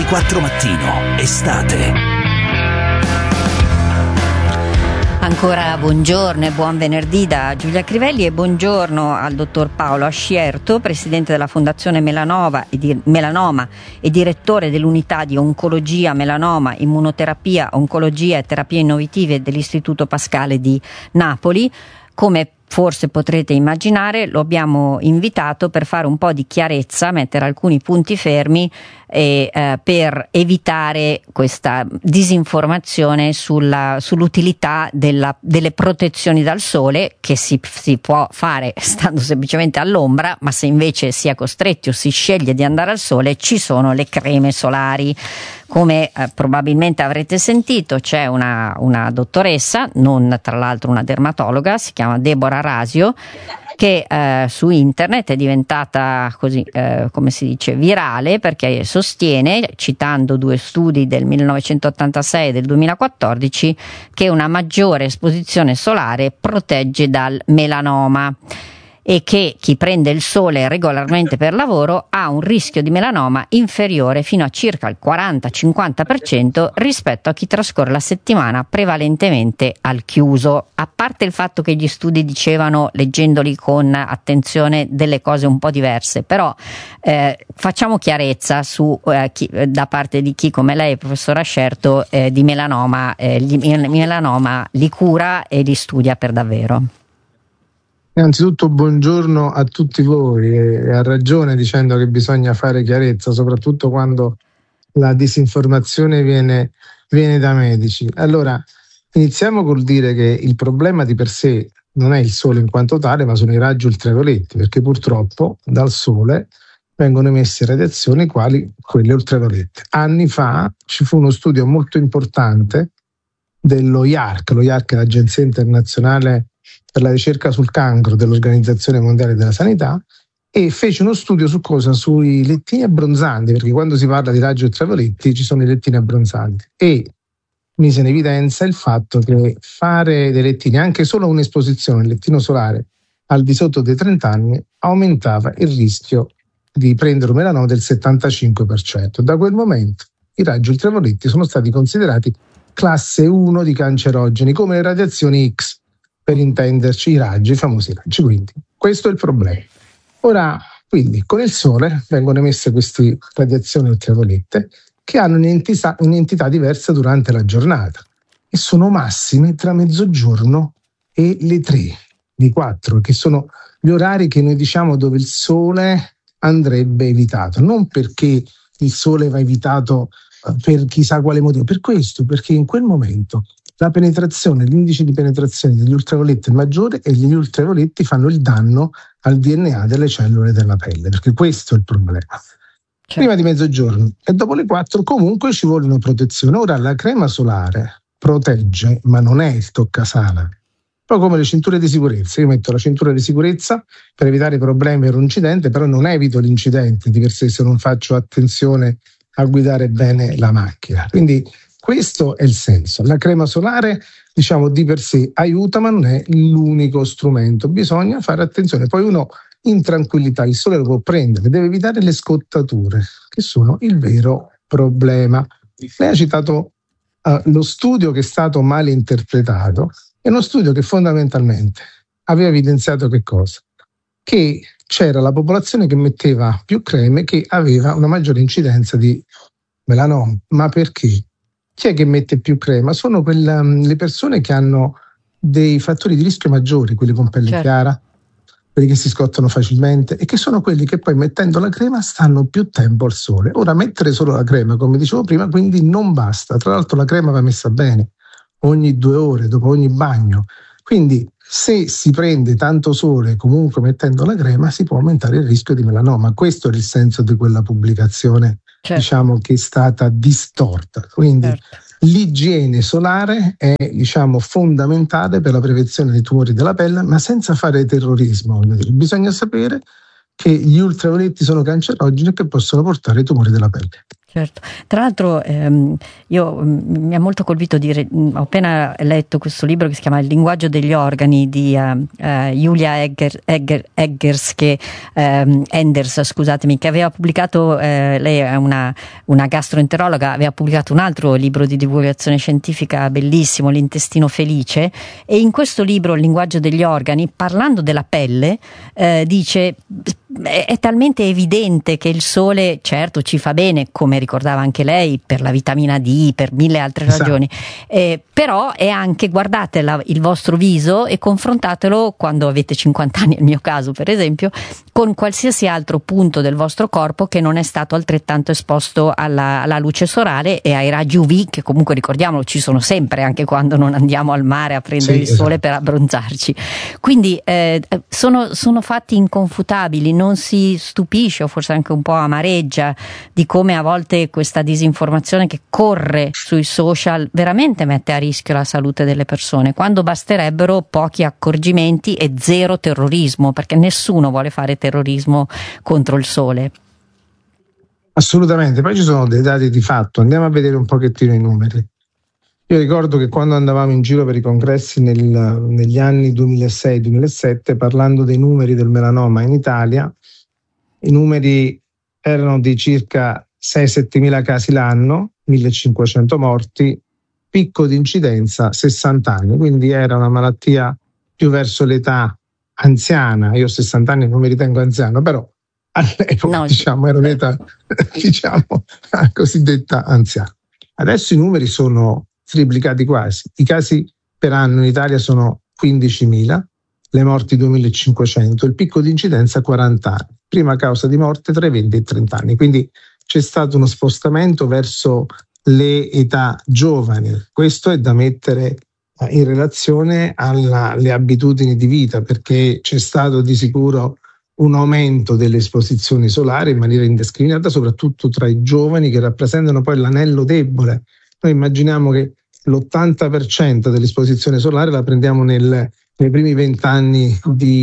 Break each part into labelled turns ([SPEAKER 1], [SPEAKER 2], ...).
[SPEAKER 1] 24 Mattino, estate.
[SPEAKER 2] Ancora buongiorno e buon venerdì da Giulia Crivelli e buongiorno al dottor Paolo Ascierto, presidente della Fondazione Melanoma e direttore dell'unità di oncologia, melanoma, immunoterapia, oncologia e terapie innovative dell'Istituto Pascale di Napoli. Come forse potrete immaginare, lo abbiamo invitato per fare un po' di chiarezza, mettere alcuni punti fermi e per evitare questa disinformazione sull'utilità delle protezioni dal sole, che si può fare stando semplicemente all'ombra, ma se invece si è costretti o si sceglie di andare al sole, ci sono le creme solari. Come probabilmente avrete sentito, c'è una dottoressa, non tra l'altro una dermatologa, si chiama Deborah Rasio, che su internet è diventata così, come si dice, virale, perché sostiene, citando due studi del 1986 e del 2014, che una maggiore esposizione solare protegge dal melanoma e che chi prende il sole regolarmente per lavoro ha un rischio di melanoma inferiore fino a circa il 40-50% rispetto a chi trascorre la settimana prevalentemente al chiuso. A parte il fatto che gli studi dicevano, leggendoli con attenzione, delle cose un po' diverse, però facciamo chiarezza su da parte di chi come lei, professor Ascierto, di melanoma, melanoma li cura e li studia per davvero.
[SPEAKER 3] Innanzitutto buongiorno a tutti voi, e ha ragione dicendo che bisogna fare chiarezza, soprattutto quando la disinformazione viene da medici. Allora, iniziamo col dire che il problema di per sé non è il sole in quanto tale, ma sono i raggi ultravioletti, perché purtroppo dal sole vengono emesse radiazioni quali quelle ultraviolette. Anni fa ci fu uno studio molto importante dello IARC. Lo IARC è l'Agenzia Internazionale per la ricerca sul cancro dell'Organizzazione Mondiale della Sanità, e fece uno studio su cosa? Sui lettini abbronzanti, perché quando si parla di raggi ultravioletti ci sono i lettini abbronzanti, e mise in evidenza il fatto che fare dei lettini, anche solo un'esposizione al lettino solare al di sotto dei 30 anni, aumentava il rischio di prendere un melanoma del 75%. Da quel momento i raggi ultravioletti sono stati considerati classe 1 di cancerogeni, come le radiazioni X, per intenderci, i famosi raggi. Quindi questo è il problema. Ora, quindi, con il sole vengono emesse queste radiazioni ultraviolette che hanno un'entità diversa durante la giornata e sono massime tra mezzogiorno e le 3 di 4, che sono gli orari che noi diciamo dove il sole andrebbe evitato, non perché il sole va evitato per chissà quale motivo, per questo, perché in quel momento l'indice di penetrazione degli ultravioletti è maggiore e gli ultravioletti fanno il danno al DNA delle cellule della pelle, perché questo è il problema. Certo. Prima di mezzogiorno e dopo le 4 comunque ci vuole una protezione. Ora la crema solare protegge, ma non è il toccasana. Poi come le cinture di sicurezza, io metto la cintura di sicurezza per evitare problemi per un incidente, però non evito l'incidente di per sé se non faccio attenzione a guidare bene la macchina. Quindi questo è il senso. La crema solare, diciamo, di per sé aiuta, ma non è l'unico strumento. Bisogna fare attenzione. Poi uno in tranquillità il sole lo può prendere, deve evitare le scottature, che sono il vero problema. Lei ha citato lo studio che è stato male interpretato. È uno studio che fondamentalmente aveva evidenziato che cosa? Che c'era la popolazione che metteva più creme che aveva una maggiore incidenza di melanoma. Ma perché? Chi è che mette più crema? Sono le persone che hanno dei fattori di rischio maggiori, quelli con pelle chiara, quelli che si scottano facilmente, e che sono quelli che poi mettendo la crema stanno più tempo al sole. Ora, mettere solo la crema, come dicevo prima, quindi non basta. Tra l'altro la crema va messa bene ogni 2 ore, dopo ogni bagno. Quindi se si prende tanto sole comunque mettendo la crema, si può aumentare il rischio di melanoma. Questo è il senso di quella pubblicazione. Certo. Diciamo che è stata distorta. Quindi l'igiene solare è, diciamo, fondamentale per la prevenzione dei tumori della pelle, ma senza fare terrorismo. Bisogna sapere che gli ultravioletti sono cancerogeni e che possono portare ai tumori della pelle.
[SPEAKER 2] Certo, tra l'altro mi ha molto colpito ho appena letto questo libro che si chiama Il linguaggio degli organi di Julia Enders, scusatemi, che aveva pubblicato, lei è una gastroenterologa, aveva pubblicato un altro libro di divulgazione scientifica bellissimo, L'intestino felice, e in questo libro Il linguaggio degli organi, parlando della pelle, dice è talmente evidente che il sole certo ci fa bene, come ricordava anche lei, per la vitamina D, per mille altre ragioni, però è anche, guardate il vostro viso e confrontatelo quando avete 50 anni, nel mio caso per esempio, con qualsiasi altro punto del vostro corpo che non è stato altrettanto esposto alla luce solare e ai raggi UV, che comunque, ricordiamolo, ci sono sempre anche quando non andiamo al mare a prendere il sole per abbronzarci. Quindi sono fatti inconfutabili. Non si stupisce, o forse anche un po' amareggia, di come a volte questa disinformazione che corre sui social veramente mette a rischio la salute delle persone, quando basterebbero pochi accorgimenti e zero terrorismo, perché nessuno vuole fare terrorismo contro il sole.
[SPEAKER 3] Assolutamente, poi ci sono dei dati di fatto, andiamo a vedere un pochettino i numeri. Io ricordo che quando andavamo in giro per i congressi negli anni 2006-2007, parlando dei numeri del melanoma in Italia, i numeri erano di circa 6-7 mila casi l'anno, 1500 morti, picco di incidenza 60 anni, quindi era una malattia più verso l'età anziana. Io ho 60 anni, non mi ritengo anziano, però all'epoca ero un'età cosiddetta anziana. Adesso i numeri sono triplicati quasi, i casi per anno in Italia sono 15.000, le morti 2.500, il picco di incidenza 40 anni, prima causa di morte tra i 20 e i 30 anni, quindi c'è stato uno spostamento verso le età giovani. Questo è da mettere in relazione alle abitudini di vita, perché c'è stato di sicuro un aumento delle esposizioni solari in maniera indiscriminata, soprattutto tra i giovani, che rappresentano poi l'anello debole. Noi immaginiamo che l'80% dell'esposizione solare la prendiamo nei primi 20 anni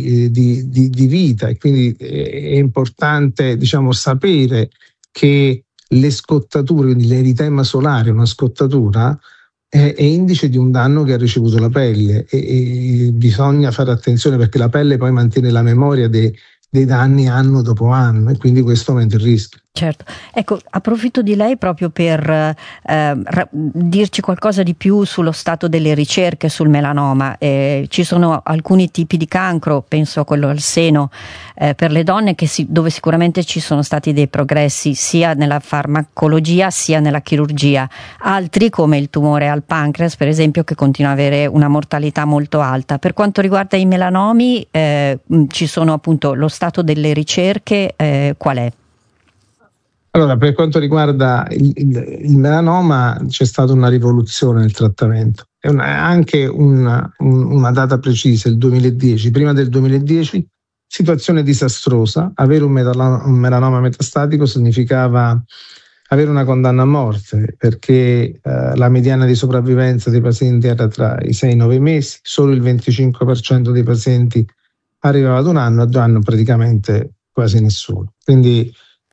[SPEAKER 3] di vita, e quindi è importante, sapere che le scottature, quindi l'eritema solare, una scottatura, è indice di un danno che ha ricevuto la pelle, e bisogna fare attenzione, perché la pelle poi mantiene la memoria dei danni anno dopo anno, e quindi questo aumenta il rischio.
[SPEAKER 2] Certo, ecco, approfitto di lei proprio per dirci qualcosa di più sullo stato delle ricerche sul melanoma. Ci sono alcuni tipi di cancro, penso a quello al seno, per le donne, dove sicuramente ci sono stati dei progressi sia nella farmacologia sia nella chirurgia, altri come il tumore al pancreas per esempio, che continua ad avere una mortalità molto alta. Per quanto riguarda i melanomi, ci sono appunto lo stato delle ricerche, qual è?
[SPEAKER 3] Allora, per quanto riguarda il melanoma, c'è stata una rivoluzione nel trattamento. È anche una data precisa, il 2010. Prima del 2010, situazione disastrosa. Avere un melanoma metastatico significava avere una condanna a morte, perché la mediana di sopravvivenza dei pazienti era tra i 6 e i 9 mesi, solo il 25% dei pazienti arrivava ad un anno, a 2 anni praticamente quasi nessuno. Quindi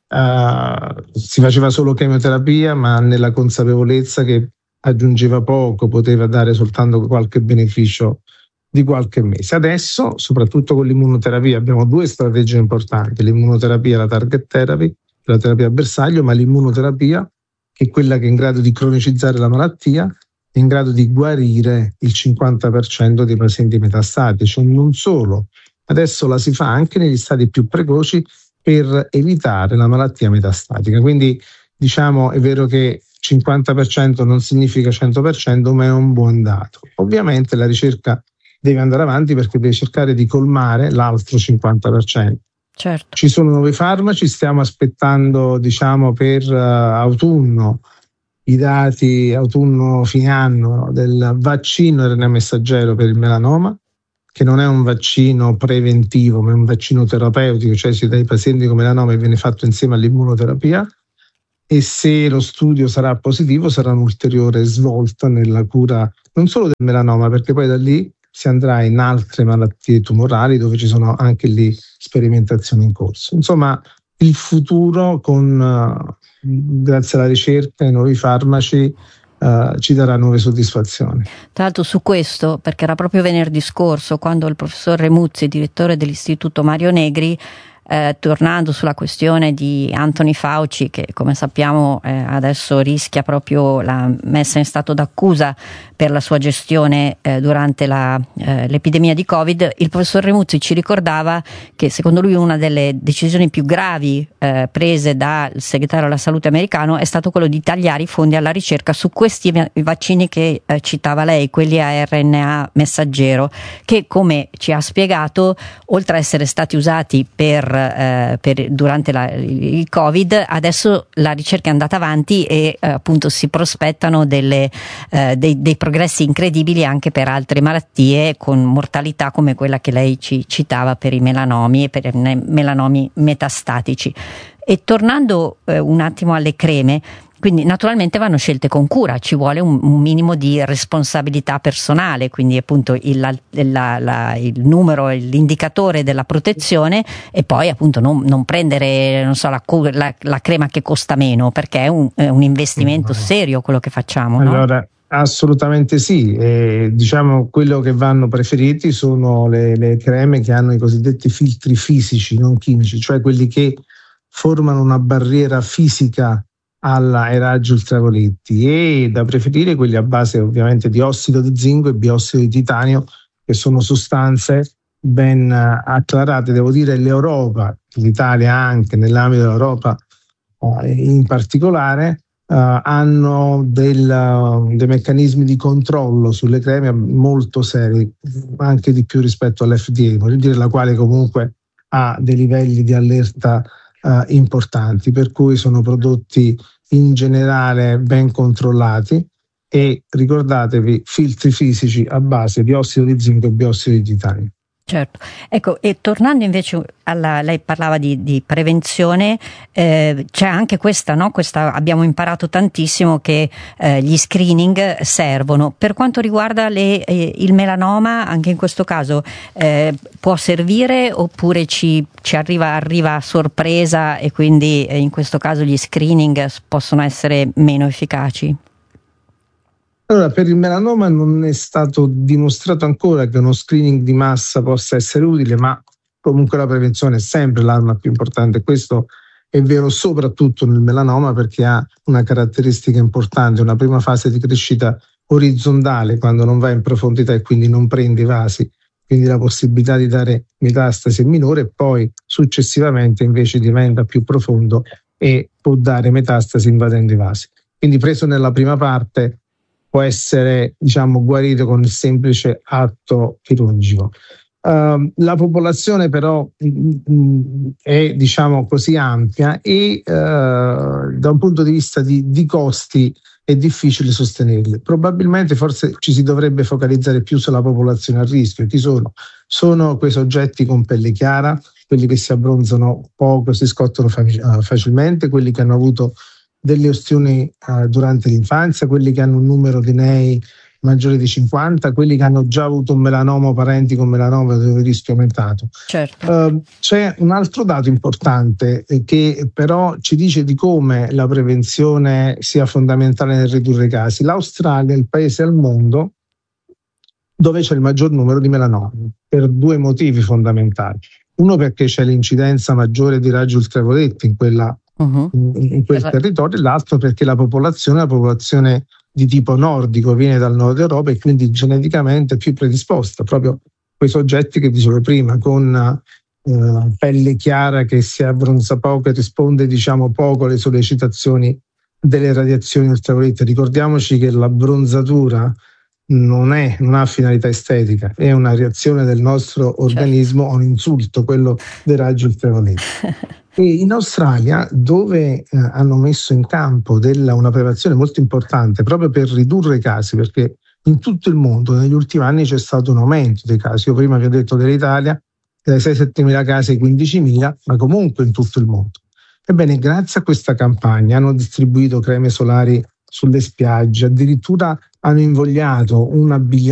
[SPEAKER 3] si faceva solo chemioterapia, ma nella consapevolezza che aggiungeva poco, poteva dare soltanto qualche beneficio di qualche mese. Adesso, soprattutto con l'immunoterapia, abbiamo 2 strategie importanti: l'immunoterapia, la target therapy, la terapia a bersaglio, ma l'immunoterapia, che è quella che è in grado di cronicizzare la malattia, è in grado di guarire il 50% dei pazienti metastatici. Non solo, adesso la si fa anche negli stadi più precoci, per evitare la malattia metastatica. Quindi è vero che 50% non significa 100%, ma è un buon dato. Ovviamente la ricerca deve andare avanti, perché deve cercare di colmare l'altro 50%.
[SPEAKER 2] Certo.
[SPEAKER 3] Ci sono nuovi farmaci, stiamo aspettando per autunno i dati, autunno fine anno, del vaccino RNA messaggero per il melanoma, che non è un vaccino preventivo, ma è un vaccino terapeutico, cioè si dà ai pazienti con melanoma e viene fatto insieme all'immunoterapia, e se lo studio sarà positivo sarà un'ulteriore svolta nella cura non solo del melanoma, perché poi da lì si andrà in altre malattie tumorali, dove ci sono anche lì sperimentazioni in corso. Insomma, il futuro grazie alla ricerca e ai nuovi farmaci ci darà nuove soddisfazioni.
[SPEAKER 2] Tra l'altro su questo, perché era proprio venerdì scorso quando il professor Remuzzi, direttore dell'Istituto Mario Negri, tornando sulla questione di Anthony Fauci, che come sappiamo adesso rischia proprio la messa in stato d'accusa per la sua gestione durante l'epidemia di Covid, il professor Remuzzi ci ricordava che secondo lui una delle decisioni più gravi prese dal segretario alla salute americano è stato quello di tagliare i fondi alla ricerca su questi vaccini che citava lei, quelli a RNA messaggero, che come ci ha spiegato, oltre a essere stati usati durante il Covid, adesso la ricerca è andata avanti e appunto si prospettano dei progressi incredibili anche per altre malattie con mortalità come quella che lei ci citava per i melanomi e per i melanomi metastatici. E tornando un attimo alle creme, quindi naturalmente vanno scelte con cura, ci vuole un minimo di responsabilità personale, quindi appunto il numero, l'indicatore della protezione, e poi appunto non prendere, non so, la crema che costa meno, perché è un investimento serio quello che facciamo, no?
[SPEAKER 3] Allora, assolutamente sì, diciamo quello che vanno preferiti sono le creme che hanno i cosiddetti filtri fisici, non chimici, cioè quelli che formano una barriera fisica ai raggi ultravioletti, e da preferire quelli a base ovviamente di ossido di zinco e biossido di titanio, che sono sostanze ben acclarate. Devo dire, l'Europa, l'Italia anche nell'ambito dell'Europa in particolare, hanno dei meccanismi di controllo sulle creme molto seri, anche di più rispetto all'FDA, voglio dire, la quale comunque ha dei livelli di allerta importanti, per cui sono prodotti in generale ben controllati, e ricordatevi, filtri fisici a base di ossido di zinco e biossido di titanio.
[SPEAKER 2] Certo, ecco, e tornando invece lei parlava di prevenzione, c'è anche questa, no? Abbiamo imparato tantissimo che gli screening servono. Per quanto riguarda il melanoma, anche in questo caso può servire, oppure ci arriva a sorpresa e quindi in questo caso gli screening possono essere meno efficaci?
[SPEAKER 3] Allora, per il melanoma non è stato dimostrato ancora che uno screening di massa possa essere utile, ma comunque la prevenzione è sempre l'arma più importante. Questo è vero soprattutto nel melanoma, perché ha una caratteristica importante: una prima fase di crescita orizzontale quando non va in profondità e quindi non prende i vasi, quindi la possibilità di dare metastasi è minore, e poi successivamente invece diventa più profondo e può dare metastasi invadendo i vasi. Quindi preso nella prima parte può essere, diciamo, guarito con il semplice atto chirurgico. La popolazione però è, diciamo così, ampia, e da un punto di vista di costi è difficile sostenerli. Probabilmente forse ci si dovrebbe focalizzare più sulla popolazione a rischio. Chi sono? Sono quei soggetti con pelle chiara, quelli che si abbronzano poco, si scottano facilmente, quelli che hanno avuto delle ustioni durante l'infanzia, quelli che hanno un numero di nei maggiore di 50, quelli che hanno già avuto un melanoma o parenti con melanoma dove il rischio è aumentato.
[SPEAKER 2] Certo.
[SPEAKER 3] C'è un altro dato importante che però ci dice di come la prevenzione sia fondamentale nel ridurre i casi. L'Australia è il paese al mondo dove c'è il maggior numero di melanomi, per due motivi fondamentali. Uno, perché c'è l'incidenza maggiore di raggi ultravioletti in quel territorio, e l'altro perché la popolazione di tipo nordico viene dal nord Europa e quindi geneticamente più predisposta, proprio quei soggetti che dicevo prima, con pelle chiara che si abbronza poco e risponde, diciamo, poco alle sollecitazioni delle radiazioni ultraviolette. Ricordiamoci che l'abbronzatura non ha finalità estetica, è una reazione del nostro organismo a un insulto, quello dei raggi ultravioletti. E in Australia, dove hanno messo in campo una prevenzione molto importante proprio per ridurre i casi, perché in tutto il mondo negli ultimi anni c'è stato un aumento dei casi. Io prima vi ho detto dell'Italia, dai 6-7 mila casi ai 15.000, ma comunque in tutto il mondo. Ebbene, grazie a questa campagna hanno distribuito creme solari sulle spiagge, addirittura hanno invogliato un abbigliamento